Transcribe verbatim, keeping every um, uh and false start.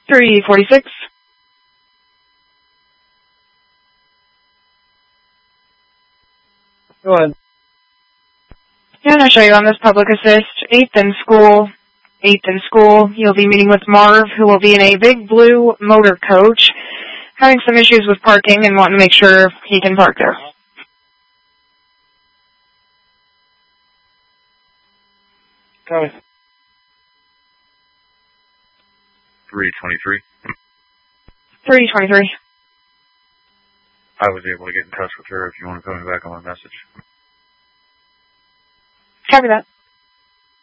three forty-six. Go ahead. And I'll show you on this public assist. Eighth in school. Eighth in school. You'll be meeting with Marv, who will be in a big blue motor coach, having some issues with parking and wanting to make sure he can park there. Copy. three twenty-three. three twenty-three. I was able to get in touch with her if you want to call me back on my message. Copy that.